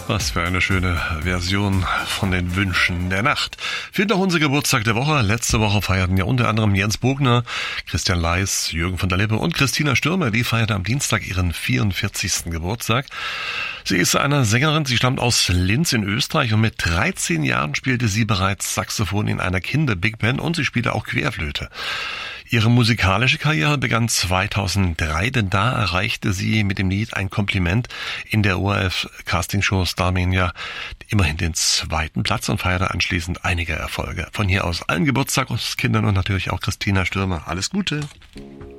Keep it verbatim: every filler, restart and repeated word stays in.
Was für eine schöne Version von den Wünschen der Nacht. Fehlt noch unser Geburtstag der Woche. Letzte Woche feierten ja unter anderem Jens Bogner, Christian Leis, Jürgen von der Lippe und Christina Stürmer. Die feierte am Dienstag ihren vierundvierzigsten Geburtstag. Sie ist eine Sängerin, sie stammt aus Linz in Österreich und mit dreizehn Jahren spielte sie bereits Saxophon in einer Kinder-Big-Band und sie spielte auch Querflöte. Ihre musikalische Karriere begann zweitausenddrei, denn da erreichte sie mit dem Lied Ein Kompliment in der O R F-Castingshow Starmania immerhin den zweiten Platz und feierte anschließend einige Erfolge. Von hier aus allen Geburtstagskindern und natürlich auch Christina Stürmer. Alles Gute!